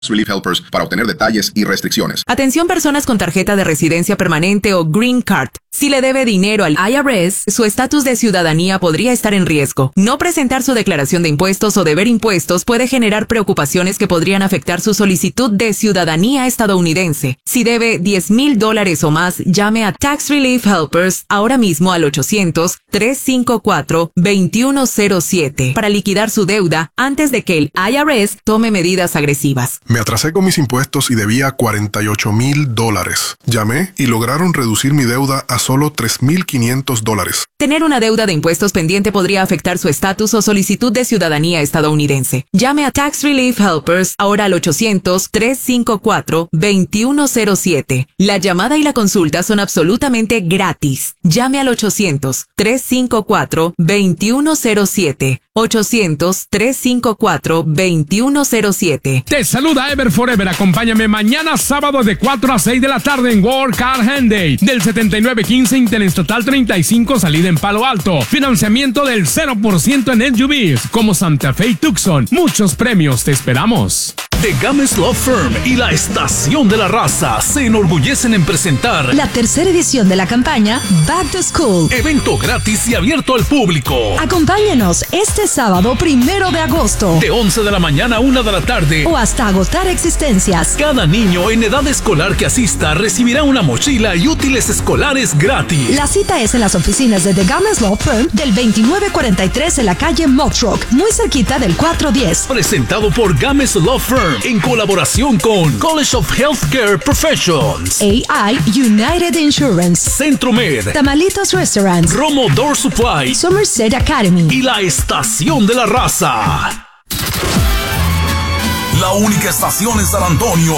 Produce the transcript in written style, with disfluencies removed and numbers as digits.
Relief Helpers para obtener detalles y restricciones. Atención personas con tarjeta de residencia permanente o Green Card. Si le debe dinero al IRS, su estatus de ciudadanía podría estar en riesgo. No presentar su declaración de impuestos o deber impuestos puede generar preocupaciones que podrían afectar su solicitud de ciudadanía estadounidense. Si debe $10,000 o más, llame a Tax Relief Helpers ahora mismo al 800-354-2107 para liquidar su deuda antes de que el IRS tome medidas agresivas. Me atrasé con mis impuestos y debía $48,000. Llamé y lograron reducir mi deuda a solo $3,500. Tener una deuda de impuestos pendiente podría afectar su estatus o solicitud de ciudadanía estadounidense. Llame a Tax Relief Helpers ahora al 800-354-2107. La llamada y la consulta son absolutamente gratis. Llame al 800-354-2107. 800-354-2107. Te saluda Ever Forever. Acompáñame mañana sábado de 4 a 6 de la tarde en World Car Hyundai. Del 7915 Interestatal 35, salida en Palo Alto. Financiamiento del 0% en SUVs como Santa Fe y Tucson. Muchos premios te esperamos. The Games Law Firm y la Estación de la Raza se enorgullecen en presentar la tercera edición de la campaña Back to School. Evento gratis y abierto al público. Acompáñenos este sábado 1 de agosto. De 11 de la mañana a 1 de la tarde. O hasta agotar existencias. Cada niño en edad escolar que asista recibirá una mochila y útiles escolares gratis. La cita es en las oficinas de The Games Law Firm del 2943 en la calle Motrock, muy cerquita del 410. Presentado por Games Law Firm en colaboración con College of Healthcare Professions, AI United Insurance, Centro Med, Tamalitos Restaurants, Romo Door Supply, Somerset Academy y la Estación de la Raza. La única estación en San Antonio